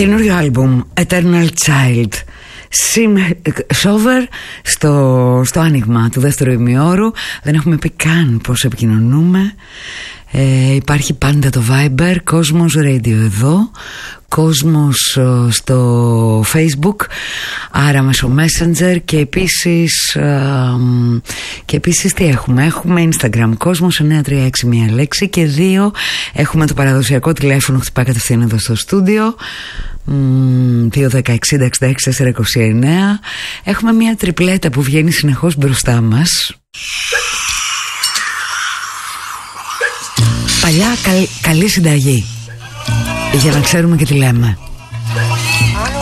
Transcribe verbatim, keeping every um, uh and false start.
Καινούριο άλμπουμ Eternal Child, Sover στο, στο άνοιγμα του δεύτερου ημιώρου. Δεν έχουμε πει καν πώς επικοινωνούμε. ε, Υπάρχει πάντα το Viber, Κόσμος Radio εδώ, Κόσμος στο Facebook, άρα μέσω Messenger. Και επίσης ε, και επίσης τι έχουμε? Έχουμε Instagram, Κόσμος εννιά τρία έξι, μία λέξη, και δύο έχουμε το παραδοσιακό τηλέφωνο, χτυπά κατευθείαν εδώ στο στούντιο, δύο δέκα εξήντα εξήντα έξι τετρακόσια είκοσι εννέα. Έχουμε μια τριπλέτα που βγαίνει συνεχώς μπροστά μας. Παλιά καλ, καλή συνταγή, για να ξέρουμε και τι λέμε.